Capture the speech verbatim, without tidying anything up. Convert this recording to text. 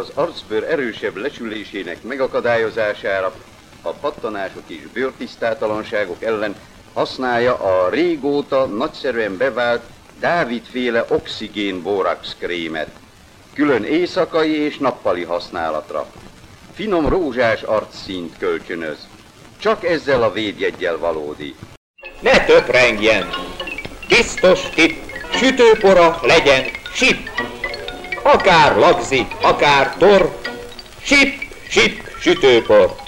az arcbőr erősebb lesülésének megakadályozására, a pattanások és bőrtisztátalanságok ellen használja a régóta nagyszerűen bevált Dávid-féle oxigén-bórax krémet, külön éjszakai és nappali használatra. Finom rózsás arcszínt kölcsönöz. Csak ezzel a védjeggyel valódi. Ne töprengjen! Biztos tipp, sütőpora legyen sip. Akár lagzi, akár tor, sip, sip, sütőpor.